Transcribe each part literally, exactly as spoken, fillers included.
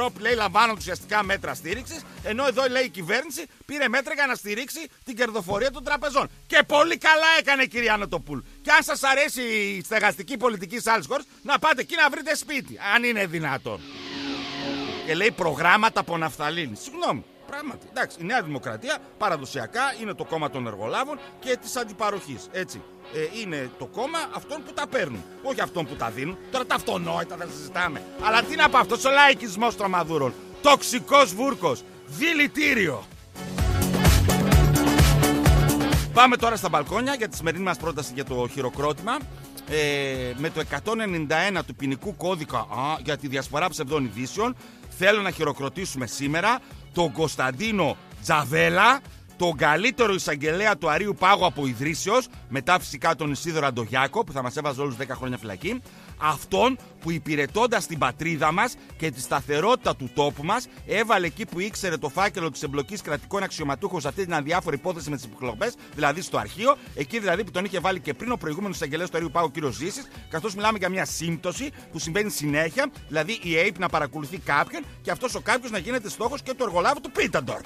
Ευρώπη λέει λαμβάνουν ουσιαστικά μέτρα στήριξης, ενώ εδώ λέει η κυβέρνηση πήρε μέτρα για να στηρίξει την κερδοφορία των τραπεζών. Και πολύ καλά έκανε, κυρία Νοτοπούλ. Και αν σας αρέσει η στεγαστική πολιτική σε άλλες χώρες, να πάτε εκεί να βρείτε σπίτι, αν είναι δυνατόν. Και λέει προγράμματα από ναφθαλίνη. Συγγνώμη. Πράγματι, εντάξει, η Νέα Δημοκρατία παραδοσιακά είναι το κόμμα των εργολάβων και της αντιπαροχής. Έτσι. Ε, είναι το κόμμα αυτών που τα παίρνουν. Όχι αυτών που τα δίνουν. Τώρα τα αυτονόητα δεν συζητάμε. Αλλά τι να πω, αυτός ο λαϊκισμός των Μαδούρων. Τοξικός βούρκος. Δηλητήριο. Πάμε τώρα στα μπαλκόνια για τη σημερινή μας πρόταση για το χειροκρότημα. Ε, με το εκατόν ενενήντα ένα του ποινικού κώδικα α, για τη διασπορά ψευδών ειδήσεων, θέλω να χειροκροτήσουμε σήμερα τον Κωνσταντίνο Τζαβέλα, τον καλύτερο εισαγγελέα του Αρείου Πάγου από Ιδρύσεως, μετά φυσικά τον Ισίδωρο Αντογιάκο που θα μας έβαζε όλους δέκα χρόνια φυλακή. Αυτόν που υπηρετώντας την πατρίδα μας και τη σταθερότητα του τόπου μας, έβαλε εκεί που ήξερε το φάκελο της εμπλοκής κρατικών αξιωματούχων σε αυτή την αδιάφορη υπόθεση με τις υποκλοπές, δηλαδή στο αρχείο, εκεί δηλαδή που τον είχε βάλει και πριν ο προηγούμενος εισαγγελέας του Αρείου Πάγου, κ. Ζήσης, καθώς μιλάμε για μια σύμπτωση που συμβαίνει συνέχεια, δηλαδή η ΑΕΠ να παρακολουθεί κάποιον και αυτός ο κάποιος να γίνεται στόχος και του εργολάβου του Πίταντορ.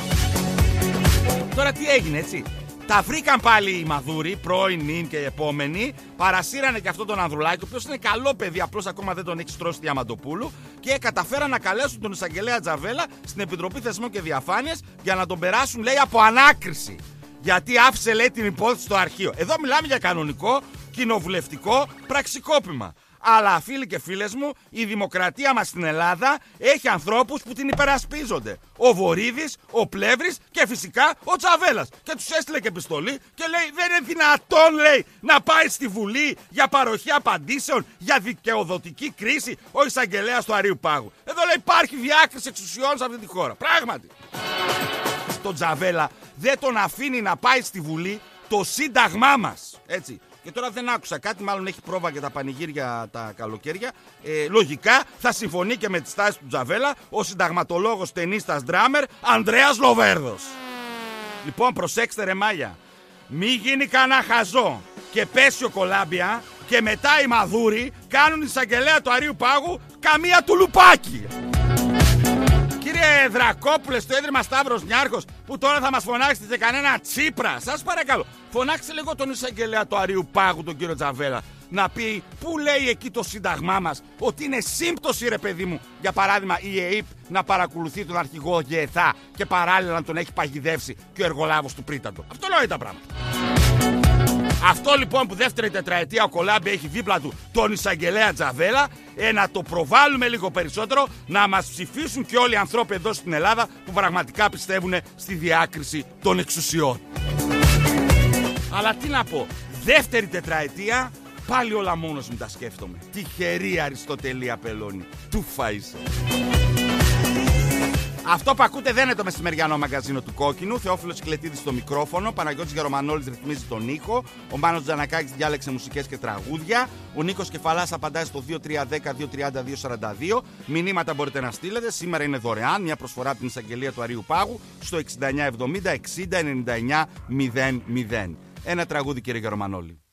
Τώρα τι έγινε, έτσι. Τα βρήκαν πάλι οι Μαδούροι, πρώην, νυν και οι επόμενοι. Παρασύρανε και αυτόν τον Ανδρουλάκη, ο οποίος είναι καλό παιδί, απλώς ακόμα δεν τον έχει στρώσει Διαμαντοπούλου. Και καταφέραν να καλέσουν τον εισαγγελέα Τζαβέλα στην Επιτροπή Θεσμών και Διαφάνειας για να τον περάσουν, λέει, από ανάκριση. Γιατί άφησε, λέει, την υπόθεση στο αρχείο. Εδώ μιλάμε για κανονικό κοινοβουλευτικό πραξικόπημα. Αλλά φίλοι και φίλες μου, η δημοκρατία μας στην Ελλάδα έχει ανθρώπους που την υπερασπίζονται. Ο Βορίδης, ο Πλεύρης και φυσικά ο Τζαβέλας. Και τους έστειλε και επιστολή και λέει δεν είναι δυνατόν, λέει, να πάει στη Βουλή για παροχή απαντήσεων για δικαιοδοτική κρίση ο εισαγγελέας του Αρείου Πάγου. Εδώ, λέει, υπάρχει διάκριση εξουσιών σε αυτή τη χώρα. Πράγματι. Τον Τζαβέλα δεν τον αφήνει να πάει στη Βουλή το σύνταγμά μας. Έτσι. Και τώρα δεν άκουσα κάτι, μάλλον έχει πρόβα για τα πανηγύρια τα καλοκαίρια. Ε, λογικά θα συμφωνεί και με τις τάσεις του Τζαβέλα ο συνταγματολόγος, ταινίστας, ντράμερ Ανδρέας Λοβέρδος. Λοιπόν, προσέξτε ρε μάγια. Μη γίνει κανένα χαζό και πέσει ο Κολάμπια και μετά οι Μαδούροι κάνουν εισαγγελέα του Αρείου Πάγου καμία του λουπάκι. Κύριε Δρακόπουλε, στο Ίδρυμα Σταύρος Νιάρχος, που τώρα θα μας φωνάξετε και κανένα Τσίπρα, σας παρακαλώ, φωνάξτε λίγο τον εισαγγελέα του Αρείου Πάγου, τον κύριο Τζαβέλα, να πει πού λέει εκεί το σύνταγμά μας ότι είναι σύμπτωση, ρε παιδί μου, για παράδειγμα η ΑΕΠ να παρακολουθεί τον αρχηγό ΓΕΘΑ και παράλληλα να τον έχει παγιδεύσει και ο εργολάβος του Πρίταντο. Αυτό λέει τα πράγματα. Αυτό λοιπόν που δεύτερη τετραετία ο Κολάμπη έχει δίπλα του τον εισαγγελέα Τζαβέλα, ε, να το προβάλλουμε λίγο περισσότερο, να μας ψηφίσουν και όλοι οι ανθρώποι εδώ στην Ελλάδα που πραγματικά πιστεύουν στη διάκριση των εξουσιών. Αλλά τι να πω, δεύτερη τετραετία πάλι όλα μόνος μου τα σκέφτομαι. Τυχερή Αριστοτελή Απελώνη, τούφα είσαι. Αυτό που ακούτε δεν είναι το μεσημεριανό μαγκαζίνο του Κόκκινου. Θεόφιλος Κλετίδης στο μικρόφωνο. Παναγιώτης Γερομανόλης ρυθμίζει τον ήχο. Ο Μάνος Τζανακάκης διάλεξε μουσικές και τραγούδια. Ο Νίκος Κεφαλάς απαντάει στο δύο τρία ένα μηδέν δύο τριάντα δύο σαράντα δύο. Μηνύματα μπορείτε να στείλετε. Σήμερα είναι δωρεάν. Μια προσφορά από την εισαγγελία του Αρείου Πάγου στο εξήντα εννιά εβδομήντα εξήντα ενενήντα εννιά μηδέν μηδέν. Ένα τραγούδι, κύριε Γερομανόλη.